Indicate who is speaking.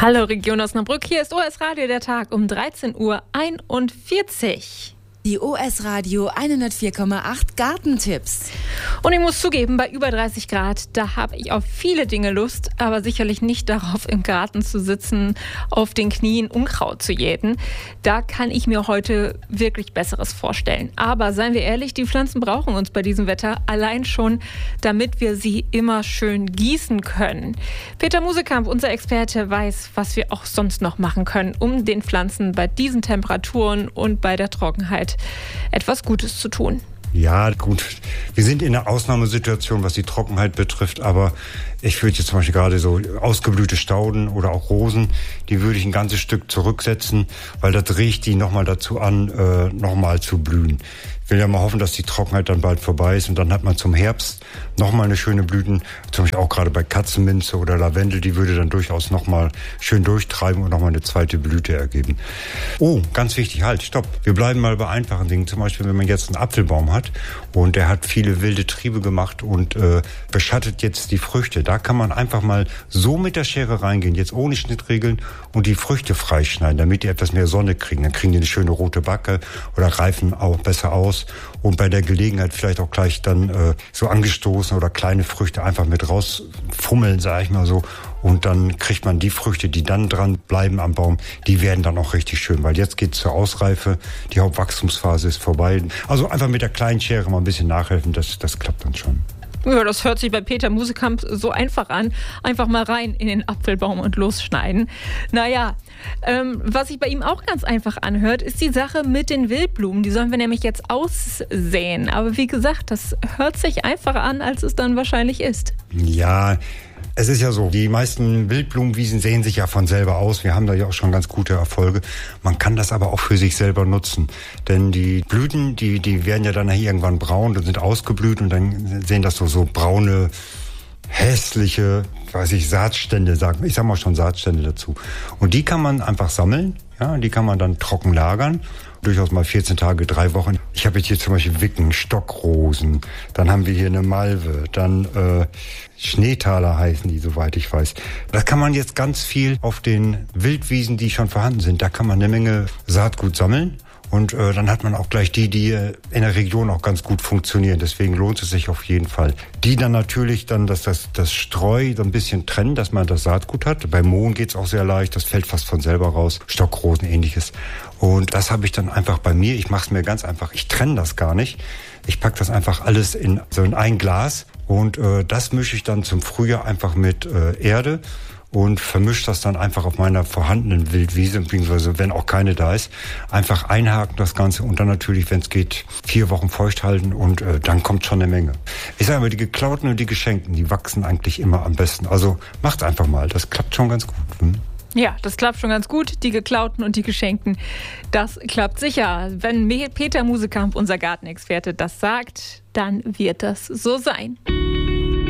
Speaker 1: Hallo Region Osnabrück, hier ist OS Radio der Tag um 13:41 Uhr.
Speaker 2: Die OS Radio 104,8 Gartentipps.
Speaker 1: Und ich muss zugeben, bei über 30 Grad, da habe ich auf viele Dinge Lust, aber sicherlich nicht darauf, im Garten zu sitzen, auf den Knien Unkraut zu jäten. Da kann ich mir heute wirklich Besseres vorstellen. Aber seien wir ehrlich, die Pflanzen brauchen uns bei diesem Wetter allein schon, damit wir sie immer schön gießen können. Peter Musekamp, unser Experte, weiß, was wir auch sonst noch machen können, um den Pflanzen bei diesen Temperaturen und bei der Trockenheit etwas Gutes zu tun.
Speaker 3: Ja, gut. Wir sind in einer Ausnahmesituation, was die Trockenheit betrifft, aber ich würde jetzt zum Beispiel gerade so ausgeblühte Stauden oder auch Rosen, die würde ich ein ganzes Stück zurücksetzen, weil das regt die nochmal dazu an, nochmal zu blühen. Ich will ja mal hoffen, dass die Trockenheit dann bald vorbei ist und dann hat man zum Herbst nochmal eine schöne Blüten, zum Beispiel auch gerade bei Katzenminze oder Lavendel, die würde dann durchaus nochmal schön durchtreiben und nochmal eine zweite Blüte ergeben. Oh, ganz wichtig, halt, stopp. Wir bleiben mal bei einfachen Dingen. Zum Beispiel, wenn man jetzt einen Apfelbaum hat und der hat viele wilde Triebe gemacht und beschattet jetzt die Früchte. Da kann man einfach mal so mit der Schere reingehen, jetzt ohne Schnittregeln und die Früchte freischneiden, damit die etwas mehr Sonne kriegen. Dann kriegen die eine schöne rote Backe oder reifen auch besser aus. Und bei der Gelegenheit vielleicht auch gleich dann so angestoßen oder kleine Früchte einfach mit rausfummeln, sage ich mal so. Und dann kriegt man die Früchte, die dann dran bleiben am Baum, die werden dann auch richtig schön. Weil jetzt geht's zur Ausreife, die Hauptwachstumsphase ist vorbei. Also einfach mit der kleinen Schere mal ein bisschen nachhelfen, das klappt dann schon.
Speaker 1: Ja, das hört sich bei Peter Musekamp so einfach an. Einfach mal rein in den Apfelbaum und losschneiden. Naja, was sich bei ihm auch ganz einfach anhört, ist die Sache mit den Wildblumen. Die sollen wir nämlich jetzt aussäen. Aber wie gesagt, das hört sich einfacher an, als es dann wahrscheinlich ist.
Speaker 3: Ja, es ist ja so, die meisten Wildblumenwiesen sehen sich ja von selber aus. Wir haben da ja auch schon ganz gute Erfolge. Man kann das aber auch für sich selber nutzen. Denn die Blüten, die werden ja dann irgendwann braun und sind ausgeblüht und dann sehen das so braune, hässliche, Saatstände, ich sag mal schon Saatstände dazu. Und die kann man einfach sammeln, ja, die kann man dann trocken lagern. Durchaus mal 14 Tage, 3 Wochen. Ich habe jetzt hier zum Beispiel Wicken, Stockrosen, dann haben wir hier eine Malve, dann Schneetaler heißen die, soweit ich weiß. Da kann man jetzt ganz viel auf den Wildwiesen, die schon vorhanden sind, da kann man eine Menge Saatgut sammeln. Und dann hat man auch gleich die in der Region auch ganz gut funktionieren. Deswegen lohnt es sich auf jeden Fall. Die dann natürlich das Streu so ein bisschen trennen, dass man das Saatgut hat. Bei Mohn geht's auch sehr leicht, das fällt fast von selber raus. Stockrosen, ähnliches. Und das habe ich dann einfach bei mir. Ich mache es mir ganz einfach. Ich trenne das gar nicht. Ich packe das einfach alles in ein Glas. Und das mische ich dann zum Frühjahr einfach mit Erde. Und vermischt das dann einfach auf meiner vorhandenen Wildwiese, beziehungsweise wenn auch keine da ist, einfach einhaken das Ganze und dann natürlich, wenn es geht, 4 Wochen feucht halten und dann kommt schon eine Menge. Ich sage aber, die geklauten und die geschenkten, die wachsen eigentlich immer am besten. Also macht einfach mal, das klappt schon ganz gut.
Speaker 1: Ja, das klappt schon ganz gut. Die geklauten und die geschenkten, das klappt sicher. Wenn Peter Musekamp, unser Gartenexperte, das sagt, dann wird das so sein.